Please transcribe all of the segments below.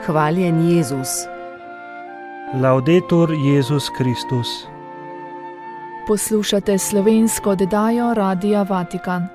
Hvaljen Jezus. Laudetur Jezus Kristus. Poslušate slovensko oddajo Radia Vatikan.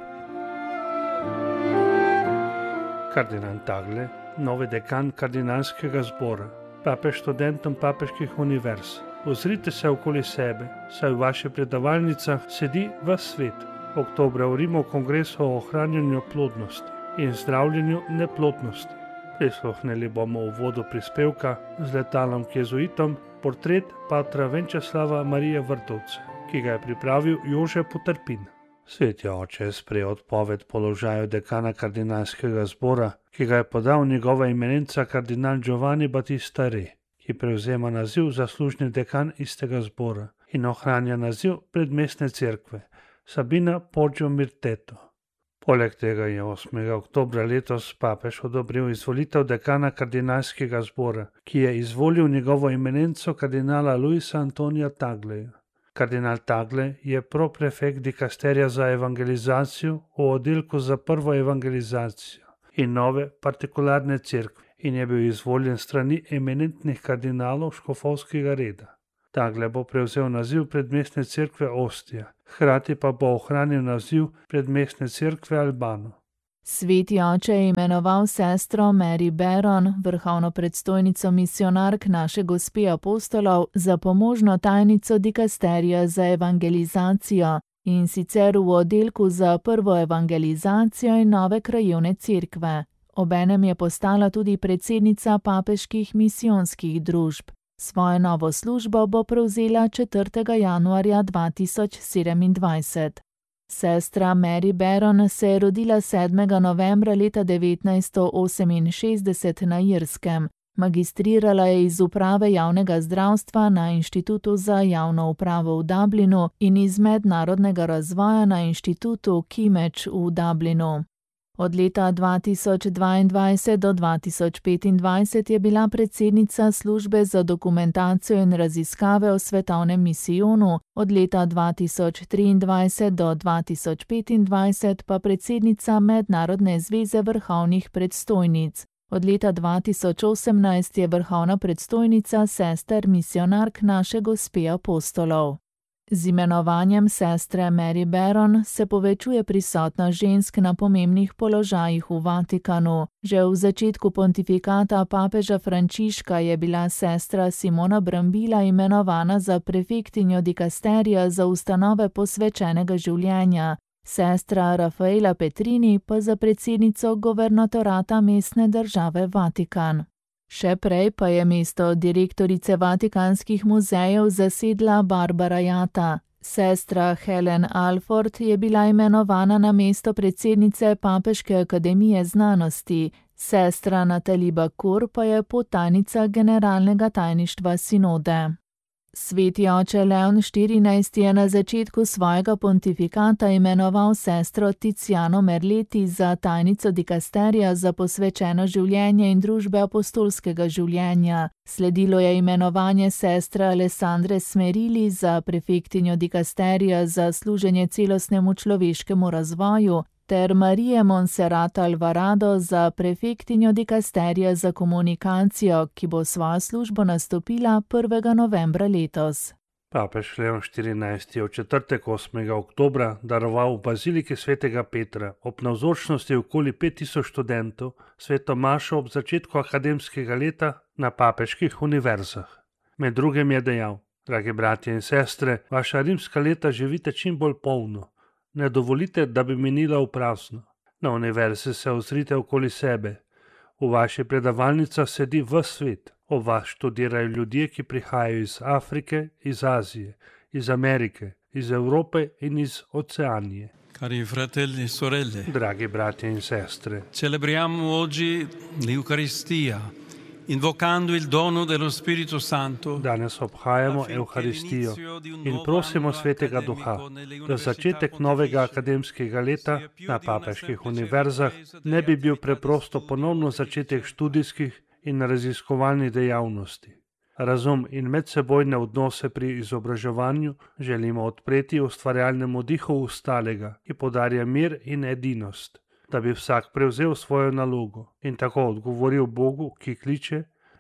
Kardinal Tagle, novi dekan kardinalskega zbora, papež študentom papeških univerz. Ozrite se okoli sebe, saj v vaših predavalnicah sedi ves svet. Oktobra v Rimu kongres o ohranjanju plodnosti in zdravljenju neplodnosti. Prisluhnili bomo v uvodu prispevka z letalom k jezuitom, portret patra Venčeslava Marije Vrtovce, ki ga je pripravil Jože Potrpin. Sveti oče je sprejel odpoved položaju dekana kardinalskega zbora, ki ga je podal njegova eminenca kardinal Giovanni Battista Re, ki prevzema naziv zaslužni dekan istega zbora in ohranja naziv predmestne cerkve Sabina Poggio Mirteto. Poleg tega je 8. oktobra letos papež odobril izvolitev dekana kardinalskega zbora, ki je izvolil njegovo eminenco kardinala Luisa Antonija Tagleja. Kardinal Tagle je proprefekt dikasterija za evangelizacijo v oddelku za prvo evangelizacijo in nove partikularne cerkve in je bil izvoljen strani eminentnih kardinalov škofovskega reda. Tagle bo prevzel naziv predmestne cerkve Ostija, hkrati pa bo ohranil naziv predmestne cerkve Albano. Sveti oče je imenoval sestro Mary Baron, vrhovno predstojnico misionark naše Gospe apostolov, za pomožno tajnico dikasterija za evangelizacijo, in sicer v oddelku za prvo evangelizacijo in nove krajevne cerkve. Obenem je postala tudi predsednica papeških misijonskih družb. Svojo novo službo bo prevzela 4. januarja 2027. Sestra Mary Baron se je rodila 7. novembra leta 1968 na Irskem. Magistrirala je iz uprave javnega zdravstva na Inštitutu za javno upravo v Dublinu in iz mednarodnega razvoja na Inštitutu Kimmage v Dublinu. Od leta 2022 do 2025 je bila predsednica službe za dokumentacijo in raziskave o svetovnem misijonu, od leta 2023 do 2025 pa predsednica Mednarodne zveze vrhovnih predstojnic. Od leta 2018 je vrhovna predstojnica sester misionark naše Gospe apostolov. Z imenovanjem sestre Mary Baron se povečuje prisotnost žensk na pomembnih položajih v Vatikanu. Že v začetku pontifikata papeža Frančiška je bila sestra Simona Brambila imenovana za prefektinjo dikasterija za ustanove posvečenega življenja, sestra Rafaela Petrini pa za predsednico guvernatorata mestne države Vatikan. Še prej pa je mesto direktorice Vatikanskih muzejev zasedla Barbara Jata. Sestra Helen Alford je bila imenovana na mesto predsednice Papeške akademije znanosti. Sestra Nathalie Bakur pa je podtajnica generalnega tajništva sinode. Sveti oče Leon XIV je na začetku svojega pontifikata imenoval sestro Tiziano Merleti za tajnico dikasterija za posvečeno življenje in družbe apostolskega življenja. Sledilo je imenovanje sestre Alessandre Smerili za prefektinjo dikasterija za služenje celostnemu človeškemu razvoju ter Marije Monserrat Alvarado za prefektinjo dikasterija za komunikacijo, ki bo svojo službo nastopila 1. novembra letos. Papež Leon XIV je v četrtek 8. oktobra daroval v baziliki svetega Petra ob navzočnosti okoli 5000 študentov sveto mašo ob začetku akademskega leta na papeških univerzah. Med drugim je dejal: dragi bratje in sestre, vaša rimska leta živite čim bolj polno. Ne dovolite, da bi minila v prazno. Na univerzi se ozrite okoli sebe. V vaši predavalnicah sedi ves svet. O vas študirajo ljudje, ki prihajajo iz Afrike, iz Azije, iz Amerike, iz Evrope in iz Oceanije. Cari fratelli e sorelle, dragi bratje in sestre, celebriamo oggi l'Eucaristia, invocando il dono dello Spirito Santo. Danes obhajamo Evharistijo in prosimo Svetega Duha, da začetek novega akademskega leta na papeških univerzah ne bi bil preprosto ponovno začetek študijskih in raziskovalnih dejavnosti. Razum in medsebojne odnose pri izobraževanju želimo odpreti ustvarjalnemu dihu ostalega, ki podarja mir in edinost, da bi vsak prevzel svojo nalogo in tako odgovoril Bogu, ki kliče: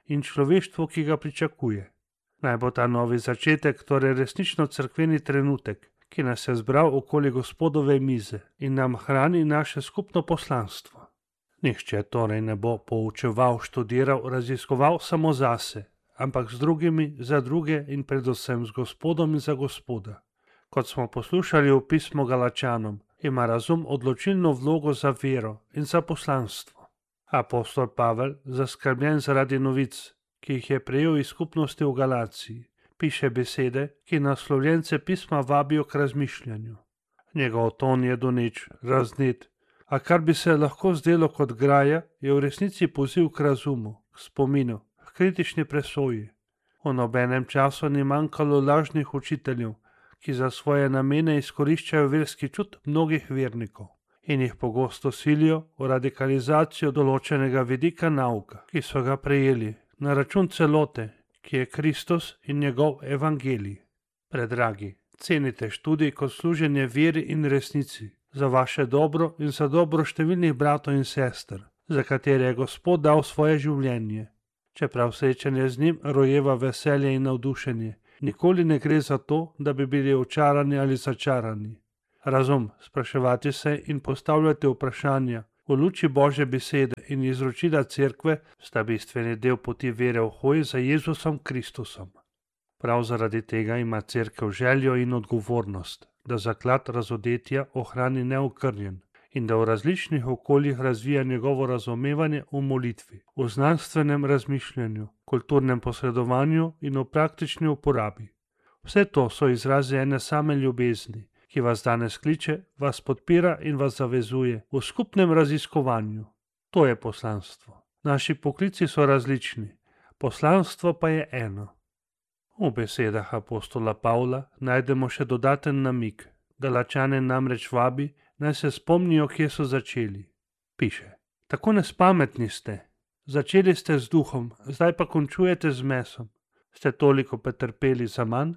in človeštvu, ki ga pričakuje. Naj bo ta novi začetek, torej resnično cerkveni trenutek, ki nas je zbral okoli Gospodove mize in nam hrani naše skupno poslanstvo. Nihče torej ne bo poučeval, študiral, raziskoval samo zase, ampak z drugimi, za druge in predvsem z Gospodom in za Gospoda. Kot smo poslušali v pismu Galačanom, ima razum odločilno vlogo za vero in za poslanstvo. Apostol Pavel, zaskrbljen zaradi novic, ki jih je prejel iz skupnosti v Galaciji, piše besede, ki naslovljence pisma vabijo k razmišljanju. Njegov ton je doneč, raznet, a kar bi se lahko zdelo kot graja, je v resnici poziv k razumu, k spominu, k kritični presoji. V nobenem času ni manjkalo lažnih učiteljev, ki za svoje namene izkoriščajo verski čut mnogih vernikov in jih pogosto silijo v radikalizacijo določenega vidika nauka, ki so ga prejeli na račun celote, ki je Kristus in njegov evangelij. Predragi, cenite študij kot služenje veri in resnici, za vaše dobro in za dobro številnih bratov in sester, za katere je Gospod dal svoje življenje. Čeprav srečanje z njim rojeva veselje in navdušenje, nikoli ne gre za to, da bi bili očarani ali začarani. Razum, spraševati se in postavljati vprašanja v luči Božje besede in izročila cerkve sta bistveni del poti vere v hoji za Jezusom Kristusom. Prav zaradi tega ima cerkev željo in odgovornost, da zaklad razodetja ohrani neokrnjen in da v različnih okoljih razvija njegovo razumevanje v molitvi, v znanstvenem razmišljanju, kulturnem posredovanju in v praktični uporabi. Vse to so izrazi ene same ljubezni, ki vas danes kliče, vas podpira in vas zavezuje v skupnem raziskovanju. To je poslanstvo. Naši poklici so različni, poslanstvo pa je eno. V besedah apostola Pavla najdemo še dodaten namig. Galačane namreč vabi, naj se spomnijo, kje so začeli. Piše: tako nespametni ste. Začeli ste z duhom, zdaj pa končujete z mesom. Ste toliko pretrpeli za manj?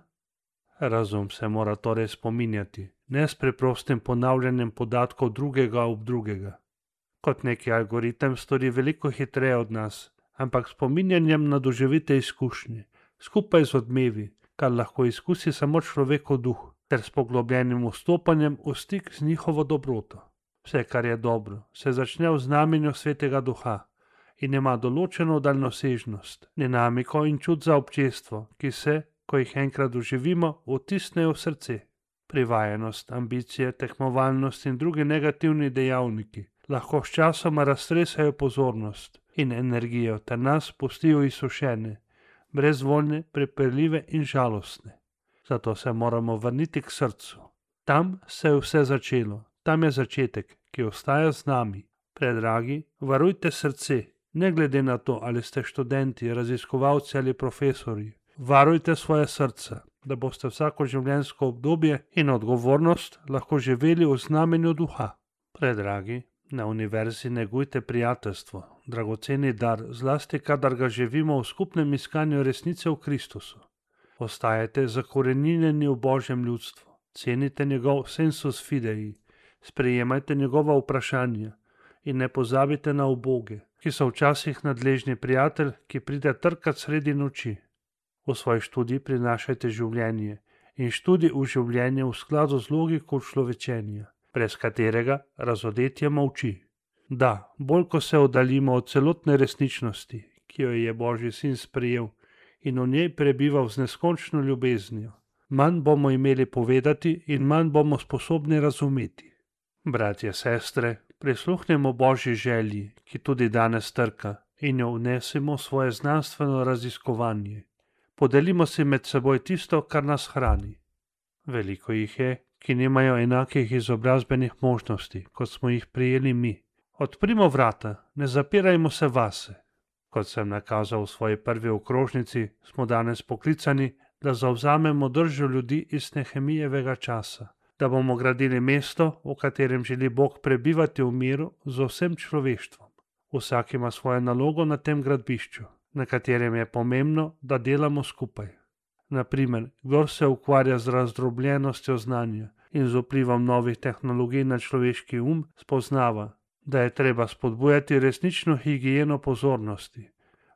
Razum se mora torej spominjati, ne s preprostim ponavljanjem podatkov drugega ob drugega. Kot neki algoritem stori veliko hitreje od nas, ampak spominjanjem na doživite izkušnje, skupaj z odmevi, kar lahko izkusi samo človekov duh, ter s poglobljenim vstopanjem v stik z njihovo dobroto. Vse, kar je dobro, se začne v znamenju Svetega Duha in ima določeno daljnosežnost, dinamiko in čut za občestvo, ki se, ko jih enkrat doživimo, vtisnejo v srce. Privajenost, ambicije, tekmovalnost in drugi negativni dejavniki lahko sčasoma raztresajo pozornost in energijo ter nas pustijo izsušene, brezvoljne, prepirljive in žalostne. Zato se moramo vrniti k srcu. Tam se je vse začelo, tam je začetek, ki ostaja z nami. Predragi, varujte srce, ne glede na to, ali ste študenti, raziskovalci ali profesori. Varujte svoje srce, da boste vsako življenjsko obdobje in odgovornost lahko živeli v znamenju duha. Predragi, na univerzi negujte prijateljstvo, dragoceni dar, zlasti kadar ga živimo v skupnem iskanju resnice v Kristusu. Ostajajte zakoreninjeni v Božjem ljudstvu, cenite njegov sensus fidei, sprejemajte njegova vprašanja in ne pozabite na uboge, ki so včasih nadležni prijatelj, ki pride trkat sredi noči. V svoj študij prinašajte življenje in študij v življenje v skladu z logiko človečenja, brez katerega razodetje molči. Da, bolj ko se oddaljimo od celotne resničnosti, ki jo je Božji sin sprejel in v njej prebival z neskončno ljubeznijo, manj bomo imeli povedati in manj bomo sposobni razumeti. Bratje, sestre, prisluhnemo Božji želji, ki tudi danes trka, in jo vnesimo v svoje znanstveno raziskovanje. Podelimo si med seboj tisto, kar nas hrani. Veliko jih je, ki nimajo enakih izobrazbenih možnosti, kot smo jih prijeli mi. Odprimo vrata, ne zapirajmo se vase. Kot sem nakazal v svoji prvi okrožnici, smo danes poklicani, da zavzamemo držo ljudi iz Nehemijevega časa, da bomo gradili mesto, v katerem želi Bog prebivati v miru z vsem človeštvom. Vsak ima svojo nalogo na tem gradbišču, na katerem je pomembno, da delamo skupaj. Naprimer, kdor se ukvarja z razdrobljenostjo znanja in z vplivom novih tehnologij na človeški spoznava, da je treba spodbujati resnično higieno pozornosti,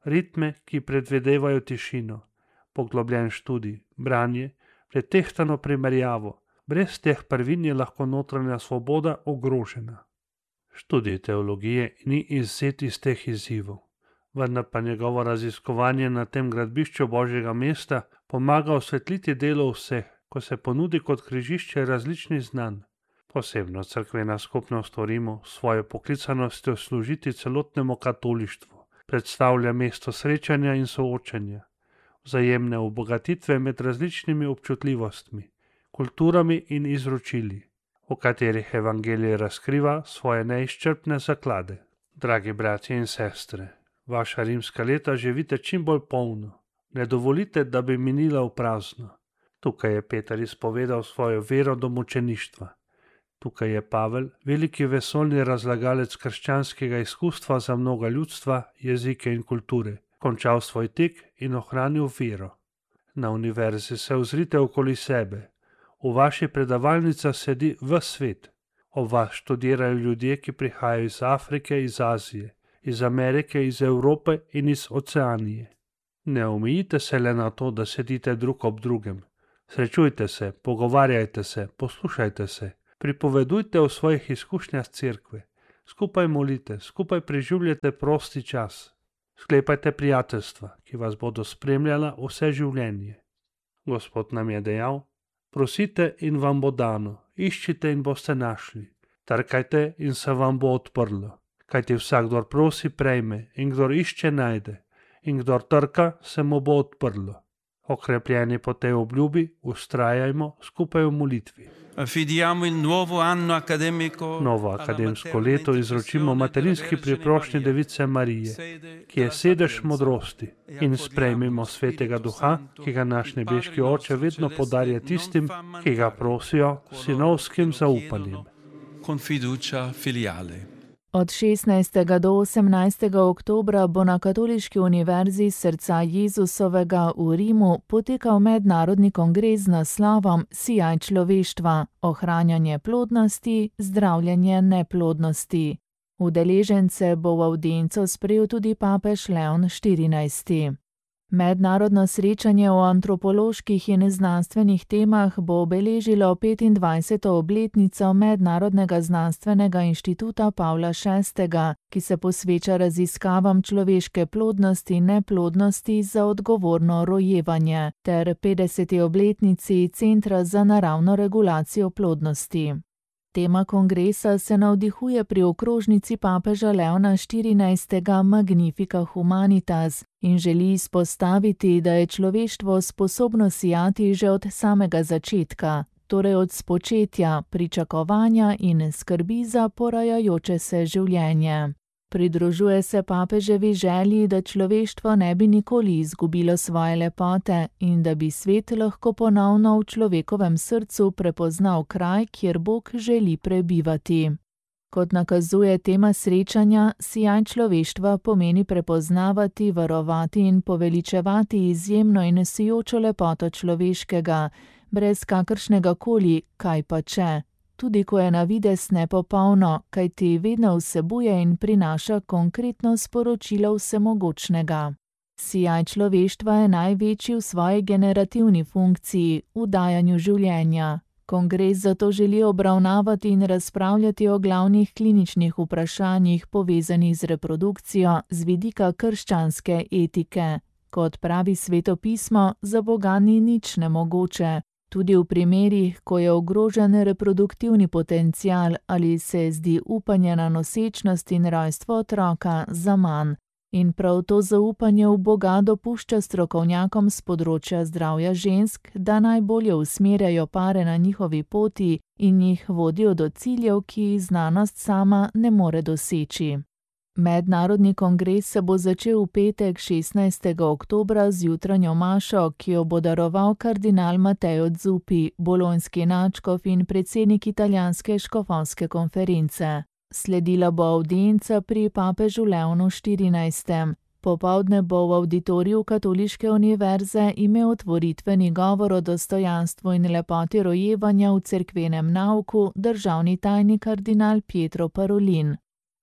ritme, ki predvidevajo tišino, poglobljen študij, branje, pretehtano primerjavo. Brez teh prvin je lahko notranja svoboda ogrožena. Študij teologije ni izvzet iz teh izzivov, vendar pa njegovo raziskovanje na tem gradbišču Božjega mesta pomaga osvetliti delo vseh, ko se ponudi kot križišče različnih znanj. Posebno cerkvena skupnost v Rimu s svojo poklicanostjo služiti celotnemu katolištvu predstavlja mesto srečanja in soočanja, vzajemne obogatitve med različnimi občutljivostmi, kulturami in izročili, v katerih evangelij razkriva svoje neizčrpne zaklade. Dragi bratje in sestre, vaša rimska leta živite čim bolj polno. Ne dovolite, da bi minila v prazno. Tukaj je Peter izpovedal svojo vero do mučeništva. Tukaj je Pavel, veliki vesoljni razlagalec krščanskega izkustva za mnoga ljudstva, jezike in kulture, končal svoj tek in ohranil vero. Na univerzi se ozrite okoli sebe. V vaši predavalnici sedi ves svet. Ob vas študirajo ljudje, ki prihajajo iz Afrike, iz Azije, iz Amerike, iz Evrope in iz Oceanije. Ne omejite se le na to, da sedite drug ob drugem. Srečujte se, pogovarjajte se, poslušajte se, pripovedujte o svojih izkušnjah cerkve, skupaj molite, skupaj preživljate prosti čas. Sklepajte prijateljstva, ki vas bodo spremljala vse življenje. Gospod nam je dejal: prosite in vam bo dano, iščite in boste našli, trkajte in se vam bo odprlo. Kajti vsakdor prosi, prejme, in kdor išče, najde, in kdor trka, se mu bo odprlo. Okrepljeni po tej obljubi, vztrajajmo skupaj v molitvi. Novo akademsko leto izročimo materinski priprošnji Device Marije, ki je sedež modrosti, in sprejmimo Svetega Duha, ki ga naš nebeški Oče vedno podarja tistim, ki ga prosijo s sinovskim zaupanjem. Od 16. do 18. oktobra bo na Katoliški univerzi Srca Jezusovega v Rimu potekal mednarodni kongres z naslovom Sijaj človeštva, ohranjanje plodnosti, zdravljenje neplodnosti. Udeležence bo v avdienco sprejel tudi papež Leon XIV. Mednarodno srečanje o antropoloških in znanstvenih temah bo obeležilo 25. obletnico Mednarodnega znanstvenega inštituta Pavla VI., ki se posveča raziskavam človeške plodnosti in neplodnosti za odgovorno rojevanje, ter 50. obletnici Centra za naravno regulacijo plodnosti. Tema kongresa se navdihuje pri okrožnici papeža Leona XIV. Magnifica Humanitas in želi izpostaviti, da je človeštvo sposobno sijati že od samega začetka, torej od spočetja, pričakovanja in skrbi za porajajoče se življenje. Pridružuje se papeževi želji, da človeštvo ne bi nikoli izgubilo svoje lepote in da bi svet lahko ponovno v človekovem srcu prepoznal kraj, kjer Bog želi prebivati. Kot nakazuje tema srečanja, sijaj človeštva pomeni prepoznavati, varovati in poveličevati izjemno in sijočo lepoto človeškega, brez kakršnega koli kaj pa če. Tudi ko je na videz nepopolno, kajti vedno vsebuje in prinaša konkretno sporočilo vsemogočnega. Sijaj človeštva je največji v svoji generativni funkciji, v dajanju življenja. Kongres zato želi obravnavati in razpravljati o glavnih kliničnih vprašanjih povezanih z reprodukcijo z vidika krščanske etike. Kot pravi Sveto pismo, za Boga ni nič nemogoče. Tudi v primerih, ko je ogrožen reproduktivni potencial ali se zdi upanje na nosečnost in rojstvo otroka zaman. In prav to zaupanje v Boga dopušča strokovnjakom z področja zdravja žensk, da najbolje usmerjajo pare na njihovi poti in jih vodijo do ciljev, ki jih znanost sama ne more doseči. Mednarodni kongres se bo začel v petek 16. oktobra z jutranjo mašo, ki jo bo daroval kardinal Mateo Zuppi, bolonjski nadškof in predsednik italijanske škofovske konference. Sledila bo avdienca pri papežu Leonu XIV. Popoldne bo v avditoriju Katoliške univerze imel otvoritveni govor o dostojanstvu in lepoti rojevanja v cerkvenem nauku državni tajnik kardinal Pietro Parolin.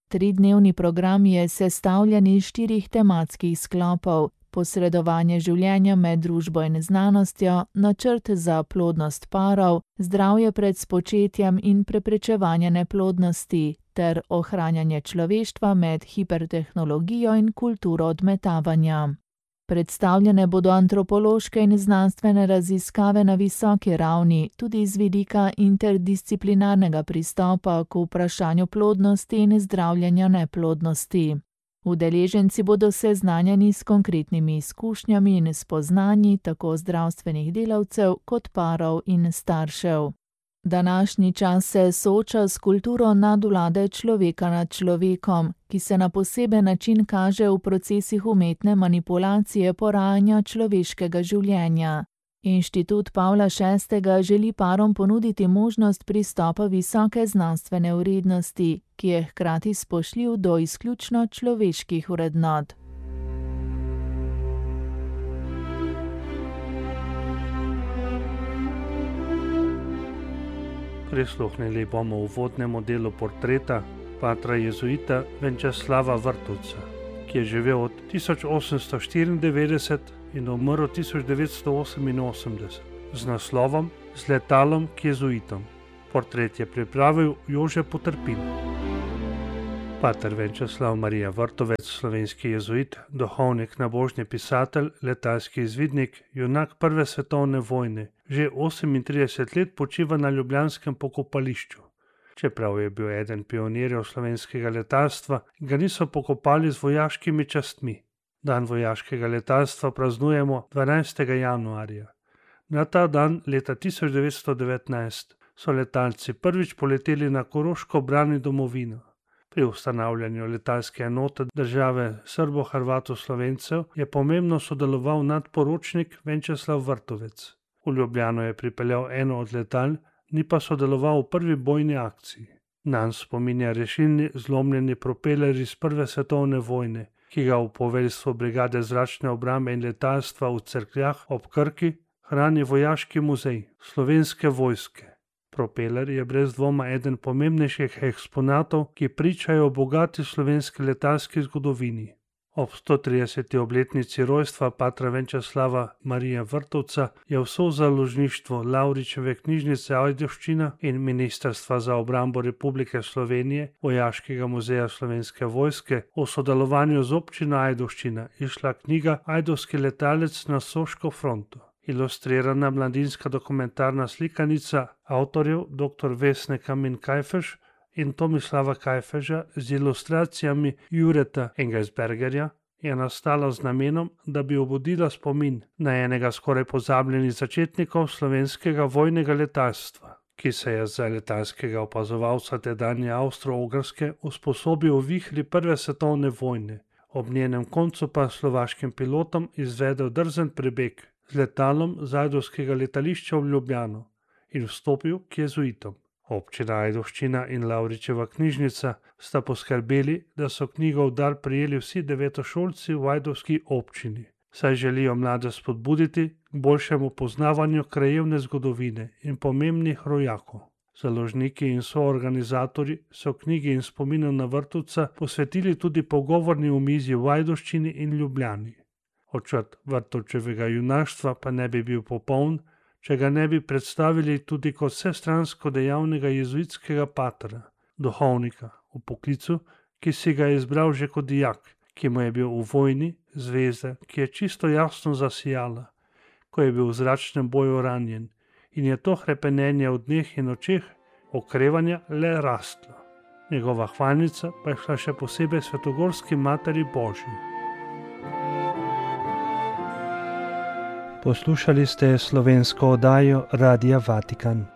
3-dnevni program je sestavljen iz 4 tematskih sklopov: posredovanje življenja med družbo in znanostjo, načrt za plodnost parov, zdravje pred spočetjem in preprečevanje neplodnosti ter ohranjanje človeštva med hipertehnologijo in kulturo odmetavanja. Predstavljene bodo antropološke in znanstvene raziskave na visoki ravni, tudi z vidika interdisciplinarnega pristopa k vprašanju plodnosti in zdravljenja neplodnosti. Udeleženci bodo seznanjeni s konkretnimi izkušnjami in spoznanji tako zdravstvenih delavcev kot parov in staršev. Današnji čas se sooča s kulturo nadvlade človeka nad človekom, ki se na poseben način kaže v procesih umetne manipulacije porajanja človeškega življenja. Inštitut Pavla VI. Želi parom ponuditi možnost pristopa visoke znanstvene vrednosti, ki je hkrati spoštljiv do izključno človeških vrednot. Prisluhnili bomo uvodnemu delu portreta patra jezuita Venčeslava Vrtovca, ki je živel od 1894 in umrl 1988 z naslovom Z letalom k jezuitom. Portret je pripravil Jože Potrpin. Pater Venčeslav Marija Vrtovec, slovenski jezuit, duhovnik, nabožni pisatelj, letalski izvidnik, junak prve svetovne vojne, že 38 let počiva na ljubljanskem pokopališču. Čeprav je bil eden pionirjev slovenskega letalstva, ga niso pokopali z vojaškimi častmi. Dan vojaškega letalstva praznujemo 12. januarja. Na ta dan leta 1919 so letalci prvič poleteli na Koroško braniti domovino. Pri ustanavljanju letalske enote države Srbo-Hrvatov-Slovencev je pomembno sodeloval nadporočnik Venčeslav Vrtovec. V Ljubljano je pripeljal eno od letal, ni pa sodeloval v prvi bojni akciji. Nanj spominja rešilni zlomljeni propeler iz prve svetovne vojne, ki ga v poveljstvu brigade zračne obrambe in letalstva v Cerkljah ob Krki hrani vojaški muzej Slovenske vojske. Propeler je brez dvoma eden pomembnejših eksponatov, ki pričajo o bogati slovenski letalski zgodovini. Ob 130. obletnici rojstva patra Venčeslava Marija Vrtovca je vso založništvo Lavričeve knjižnice Ajdovščina in Ministrstva za obrambo Republike Slovenije, Vojaškega muzeja Slovenske vojske, v sodelovanju z občino Ajdovščina izšla knjiga Ajdovski letalec na Soško fronto. Ilustrirana mladinska dokumentarna slikanica avtorjev dr. Vesne Kamin-Kajfež in Tomislava Kajfeža z ilustracijami Jureta Engelsbergerja je nastala z namenom, da bi obudila spomin na enega skoraj pozabljenih začetnikov slovenskega vojnega letalstva, ki se je za letalskega opazovalca tedanje Avstro-Ogrske usposobil v vihri prve svetovne vojne, ob njenem koncu pa slovaškim pilotom izvedel drzen prebeg z letalom z ajdovskega letališča v Ljubljano in vstopil k jezuitom. Občina Ajdovščina in Lavričeva knjižnica sta poskrbeli, da so knjigo v dar prejeli vsi devetošolci v ajdovski občini, saj želijo mlade spodbuditi k boljšemu poznavanju krajevne zgodovine in pomembnih rojakov. Založniki in soorganizatorji so knjigi in spominu na Vrtovca posvetili tudi pogovorni omizji v Ajdovščini in Ljubljani. Očrt Vrtovčevega junaštva pa ne bi bil popoln, če ga ne bi predstavili tudi kot vsestransko dejavnega jezuitskega patra, duhovnika v poklicu, ki si ga je izbral že kot dijak, ki mu je bil v vojni zvezda, ki je čisto jasno zasijala, ko je bil v zračnem boju ranjen in je to hrepenenje v dneh in očeh okrevanja le rastlo. Njegova hvalnica pa je šla še posebej Svetogorski Materi Božji. Poslušali ste slovensko oddajo Radia Vatikan.